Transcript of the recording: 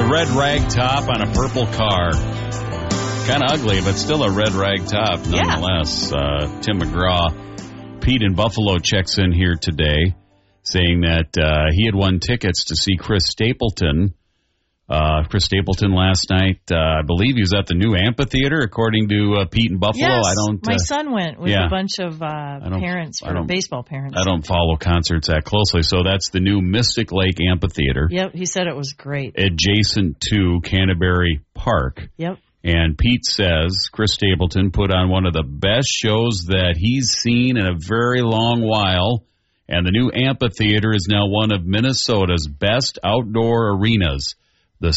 The red rag top on a purple car. Kind of ugly, but still a red rag top nonetheless. Yeah. Tim McGraw. Pete in Buffalo checks in here today saying that he had won tickets to see Chris Stapleton. Chris Stapleton last night, I believe he was at the new amphitheater, according to Pete in Buffalo. Yes, my son went with a bunch of parents, baseball parents. I don't follow concerts that closely, so that's the new Mystic Lake Amphitheater. Yep, he said it was great. Adjacent to Canterbury Park. Yep. And Pete says Chris Stapleton put on one of the best shows that he's seen in a very long while, and the new amphitheater is now one of Minnesota's best outdoor arenas.